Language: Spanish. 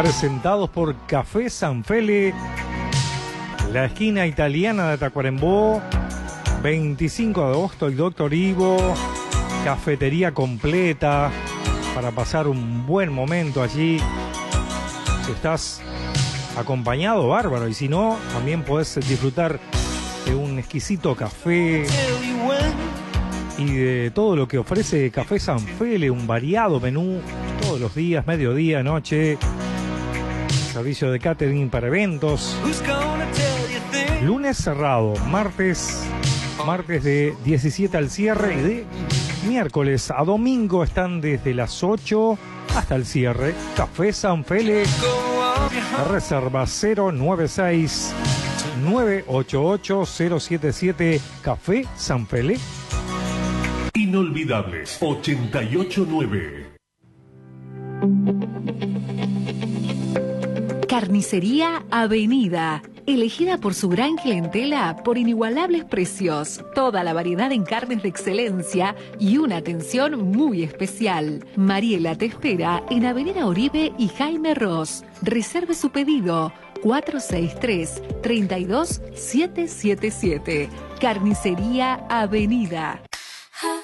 presentados por Café Sanfele, la esquina italiana de Tacuarembó, 25 de agosto, el Doctor Ivo, cafetería completa para pasar un buen momento allí. Si estás acompañado, bárbaro, y si no, también podés disfrutar de un exquisito café y de todo lo que ofrece Café Sanfele, un variado menú todos los días, mediodía, noche, servicio de catering para eventos. Lunes cerrado, martes de 17 al cierre, y de miércoles a domingo están desde las 8 hasta el cierre. Café Sanfele, reserva 096 988 077. Café Sanfele. Inolvidables 889. Carnicería Avenida, elegida por su gran clientela por inigualables precios, toda la variedad en carnes de excelencia y una atención muy especial. Mariela te espera en Avenida Oribe y Jaime Ross. Reserve su pedido 463-32777. Carnicería Avenida.